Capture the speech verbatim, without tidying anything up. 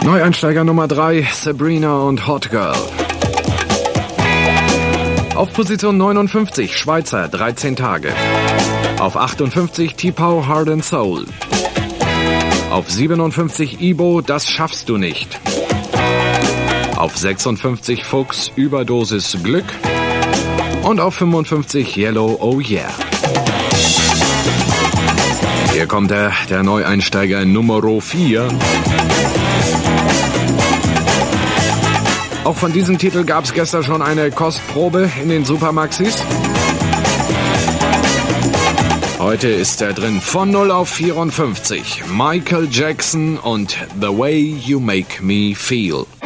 Neueinsteiger Nummer drei, Sabrina und Hot Girl. Auf Position neunundfünfzig, Schweizer, dreizehn Tage. Auf achtundfünfzig, T-Pow, Heart and Soul. Auf siebenundfünfzig, Ibo, Das schaffst du nicht. Auf sechsundfünfzig, Fuchs, Überdosis Glück. Und auf fünfundfünfzig, Yellow, Oh Yeah. Hier kommt er, der Neueinsteiger Nummer vier. Auch von diesem Titel gab es gestern schon eine Kostprobe in den Supermaxis. Heute ist er drin von null auf vierundfünfzig. Michael Jackson und The Way You Make Me Feel.